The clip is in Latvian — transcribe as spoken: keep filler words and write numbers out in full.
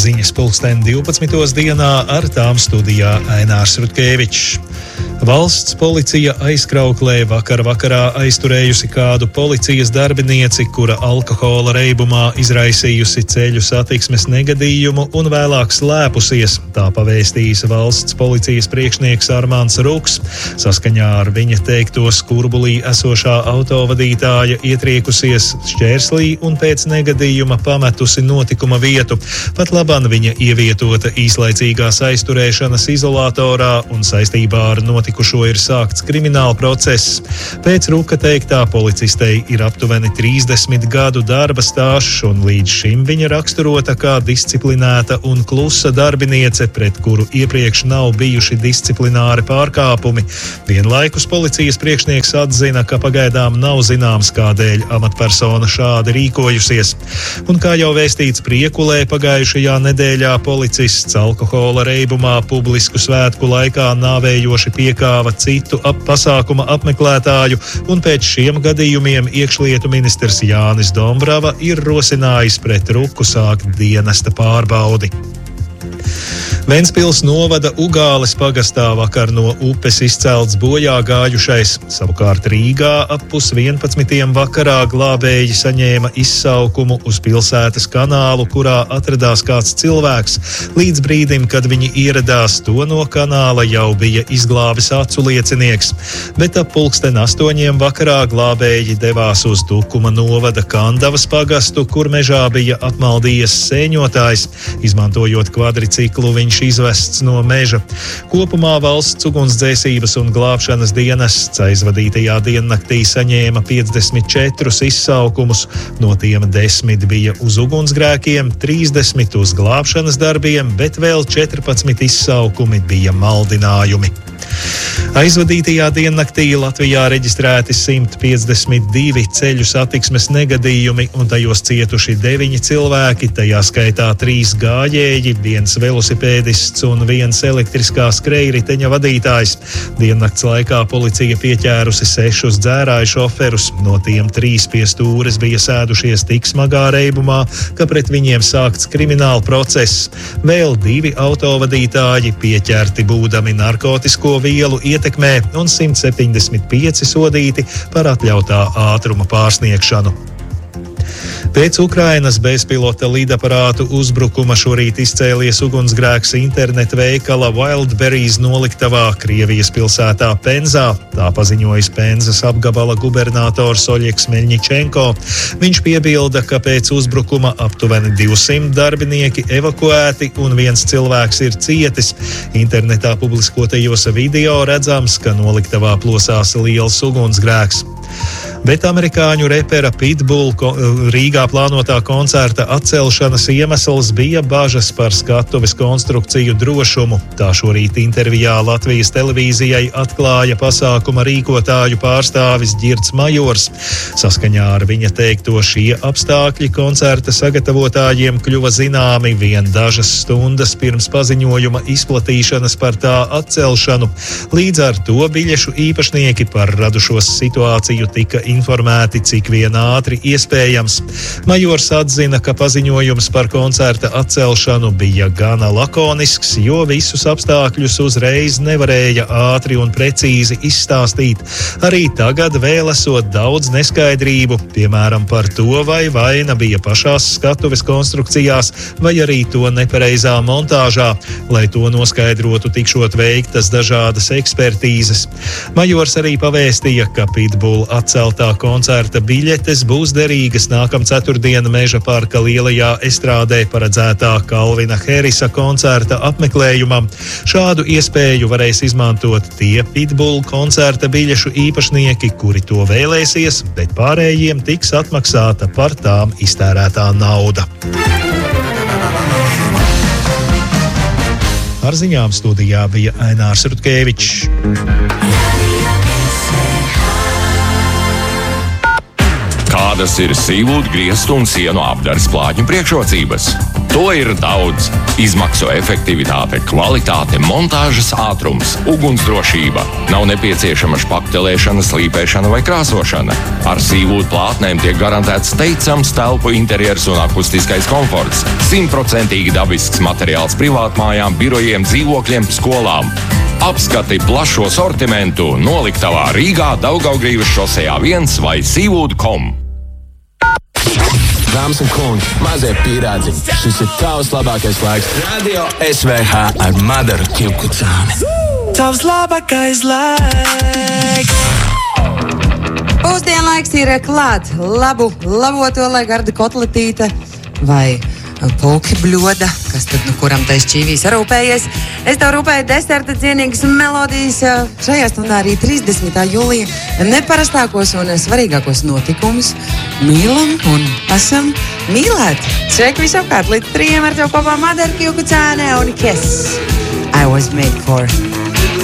Ziņas pulksten divpadsmitos dienā, ar tām studijā Ainārs Rutkevičs. Valsts policija aizkrauklē vakar vakarā aizturējusi kādu policijas darbinieci, kura alkohola reibumā izraisījusi ceļu satiksmes negadījumu un vēlāk slēpusies. Tā pavēstījis valsts policijas priekšnieks Armāns Ruks. Saskaņā ar viņa teikto skurbulī esošā autovadītāja ietriekusies šķērslī un pēc negadījuma pametusi notikuma vietu. Pat labāk viņa ievietota īslaicīgās aizturēšanas izolatorā un saistībā ar notikušo ir sākts krimināla process. Pēc Ruka teiktā policistei ir aptuveni trīsdesmit gadu darba stāžs, un līdz šim viņa raksturota kā disciplinēta un klusa darbiniece, pret kuru iepriekš nav bijuši disciplināri pārkāpumi. Vienlaikus policijas priekšnieks atzina, ka pagaidām nav zināms, kādēļ amatpersona šādi rīkojusies. Un kā jau vēstīts Priekulē, pagājušajā nedēļā policists alkohola reibumā publisku svētku laikā nāvējoši piekāva citu ap pasākuma apmeklētāju, un pēc šiem gadījumiem iekšlietu ministrs Jānis Dombrava ir rosinājis pret Ruku sākt dienesta pārbaudi. Ventspils novada Ugāles pagastā vakar no upes izcelts bojā gājušais. Savukārt Rīgā ap pus vienpadsmitiem vakarā glābēji saņēma izsaukumu uz pilsētas kanālu, kurā atradās kāds cilvēks. Līdz brīdim, kad viņi ieradās, to no kanāla jau bija izglābis acu liecinieks. Bet ap pulksten astoņiem vakarā glābēji devās uz Tukuma novada Kandavas pagastu, kur mežā bija apmaldījies sēņotājs. Izmantojot kvadriciklu, viņš izvests no meža. Kopumā valsts ugunsdzēsības un glābšanas dienests aizvadītajā diennaktī saņēma piecdesmit četrus izsaukumus, no tiem desmit bija uz ugunsgrēkiem, trīsdesmit uz glābšanas darbiem, bet vēl četrpadsmit izsaukumi bija maldinājumi. Aizvadītajā diennaktī Latvijā reģistrēti simt piecdesmit divi ceļu satiksmes negadījumi, un tajos cietuši deviņi cilvēki, tajā skaitā trīs gājēji, viens velosipēdists un viens elektriskā skrejriteņa vadītājs. Diennakts laikā policija pieķērusi sešus dzērāju šoferus, no tiem trīs pie stūres bija sēdušies tik smagā reibumā, ka pret viņiem sākts krimināla process. Vēl divi autovadītāji pieķerti būdami narkotisko vielu ietekmē un simt septiņdesmit pieci sodīti par atļautā ātruma pārsniegšanu. Pēc Ukrainas bezpilota lidaparātu uzbrukuma šorīt izcēlies ugunsgrēks interneta veikala Wildberries noliktavā Krievijas pilsētā Penzā. Tā paziņojis Penzas apgabala gubernators Oļegs Meļņičenko. Viņš piebilda, ka pēc uzbrukuma aptuveni divsimt darbinieki evakuēti un viens cilvēks ir cietis. Internetā publiskotajos video redzams, ka noliktavā plosās liels ugunsgrēks. Bet amerikāņu repera Pitbull Rīgā plānotā koncerta atcelšanas iemesls bija bažas par skatuves konstrukciju drošumu. Tā šorīt intervijā Latvijas televīzijai atklāja pasākuma rīkotāju pārstāvis Ģirds Majors. Saskaņā ar viņa teikto, šie apstākļi koncerta sagatavotājiem kļuva zināmi vien dažas stundas pirms paziņojuma izplatīšanas par tā atcelšanu. Līdz ar to biļešu īpašnieki par radušos situāciju tika informēti cik vien ātri iespējams. Majors atzina, ka paziņojums par koncerta atcelšanu bija gana lakonisks, jo visus apstākļus uzreiz nevarēja ātri un precīzi izstāstīt. Arī tagad vēl esot daudz neskaidrību, piemēram par to, vai vaina bija pašās skatuves konstrukcijās, vai arī to nepareizā montāžā. Lai to noskaidrotu, tikšot veiktas dažādas ekspertīzes. Majors arī pavēstīja, ka Pitbull atceltā koncerta biļetes būs derīgas nākam ceturtdiena Meža parka lielajā estrādē paredzētā Kalvina Harrisa koncerta apmeklējumam. Šādu iespēju varēs izmantot tie Pitbull koncerta biļešu īpašnieki, kuri to vēlēsies, bet pārējiem tiks atmaksāta par tām iztērētā nauda. Ar ziņām studijā bija Ainārs Rutkevičs. Kādas ir sīvūdu, griestu un sienu apdares plātņu priekšrocības? To ir daudz. Izmaksu efektivitāte, kvalitāte, montāžas ātrums, ugunsdrošība. Nav nepieciešama špaktelēšana, slīpēšana vai krāsošana. Ar sīvūdu plātnēm tiek garantēts teicams telpu interjers un akustiskais komforts. Simtprocentīgi dabisks materiāls privātmājām, birojiem, dzīvokļiem, skolām. Apskati plašo sortimentu noliktavā Rīgā, Daugavgrīvas šosejā viens vai sīvūdu punkt com. Dāmas un kungi, mazie pīrādziņi, šis ir tavs labākais laiks. Radio S V H ar Madaru Kivkucāni. Tavs labākais laiks. Pusdienlaiks ir klāt. Labu, lavoto, lai garda kotletīte vai pulki bļoda, kas tad nu kuram tais čīvīs rūpējies. Es tev rūpēju deserta cienīgas melodijas. Šajā stundā arī trīsdesmitā jūlija neparastākos un svarīgākos notikumus mīlam un esam mīlēti. Sveiki visapkārt līdz trījiem ar tev kopā Madara Kivkucāne un Kiss. I was made for